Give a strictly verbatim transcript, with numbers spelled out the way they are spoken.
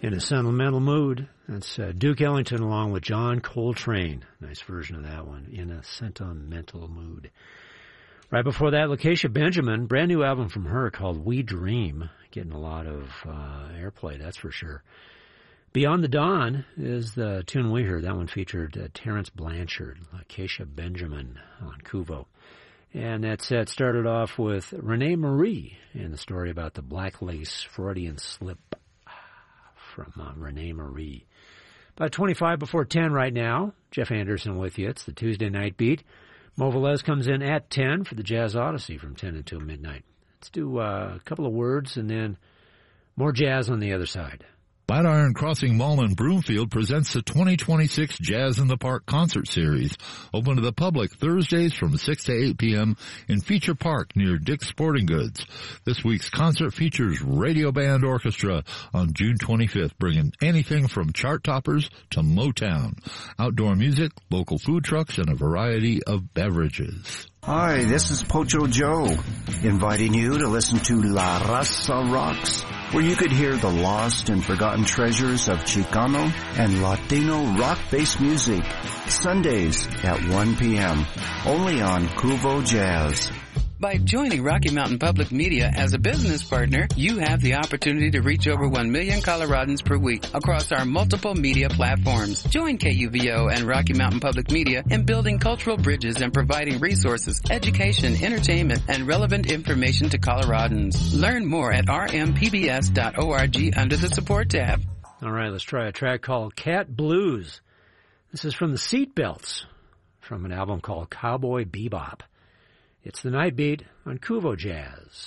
In a Sentimental Mood. That's uh, Duke Ellington along with John Coltrane. Nice version of that one, In a Sentimental Mood. Right before that, Lakecia Benjamin, brand new album from her called We Dream. Getting a lot of uh, airplay, that's for sure. Beyond the Dawn is the tune we heard. That one featured uh, Terence Blanchard, Lakecia Benjamin on Kuvo. And that set started off with Renee Marie and the story about the black lace Freudian slip from uh, Renee Marie. About twenty-five before ten right now. Jeff Anderson with you. It's the Tuesday Night Beat. Mo Velez comes in at ten for the Jazz Odyssey from ten until midnight. Let's do uh, a couple of words and then more jazz on the other side. Flatiron Crossing Mall in Broomfield presents the twenty twenty-six Jazz in the Park concert series, open to the public Thursdays from six to eight p.m. in Feature Park near Dick's Sporting Goods. This week's concert features Radio Band Orchestra on June twenty-fifth, bringing anything from chart toppers to Motown, outdoor music, local food trucks, and a variety of beverages. Hi, this is Pocho Joe, inviting you to listen to La Raza Rocks, where you could hear the lost and forgotten treasures of Chicano and Latino rock-based music, Sundays at one p.m., only on Kuvo Jazz. By joining Rocky Mountain Public Media as a business partner, you have the opportunity to reach over one million Coloradans per week across our multiple media platforms. Join K U V O and Rocky Mountain Public Media in building cultural bridges and providing resources, education, entertainment, and relevant information to Coloradans. Learn more at r m p b s dot org under the support tab. All right, let's try a track called Cat Blues. This is from the Seatbelts, from an album called Cowboy Bebop. It's the Night Beat on Kuvo Jazz.